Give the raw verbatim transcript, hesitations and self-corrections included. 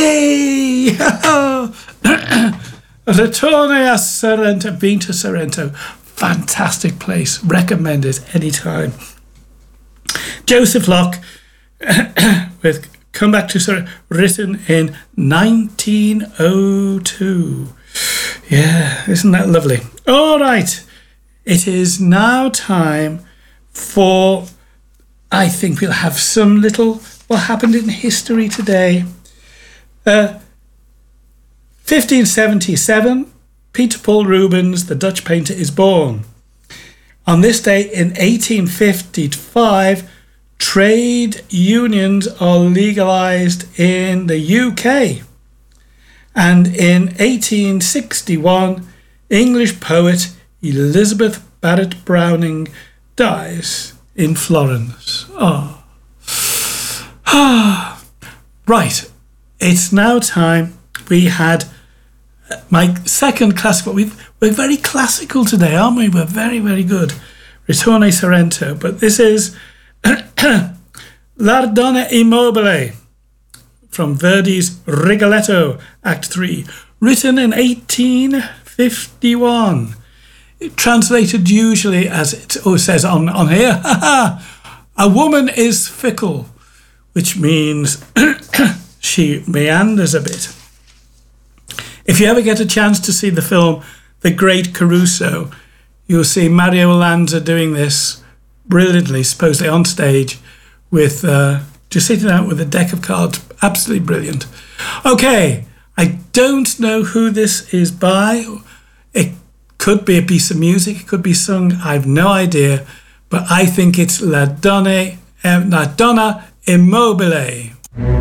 Yay! Ritorne a Sorrento, been to Sorrento. Fantastic place. Recommend it anytime. Joseph Locke with Come Back to Sorrento, written in nineteen oh two. Yeah, isn't that lovely? All right. It is now time for, I think we'll have some little, what happened in history today. Uh, fifteen seventy-seven, Peter Paul Rubens, the Dutch painter, is born. On this day in eighteen fifty-five, trade unions are legalised in the U K. And in eighteen sixty-one, English poet Elizabeth Barrett Browning dies in Florence. Oh. Right, it's now time. We had my second classical. We've, we're very classical today, aren't we? We're very, very good. Ritorne Sorrento. But this is La Donna Immobile from Verdi's Rigoletto, Act three, written in eighteen fifty-one. Translated usually as it oh, says on, on here, a woman is fickle, which means she meanders a bit. If you ever get a chance to see the film The Great Caruso, you'll see Mario Lanza doing this brilliantly, supposedly on stage, with uh, just sitting out with a deck of cards. Absolutely brilliant. Okay, I don't know who this is by. It could be a piece of music, it could be sung, I've no idea, but I think it's La Donna, eh, La Donna Immobile.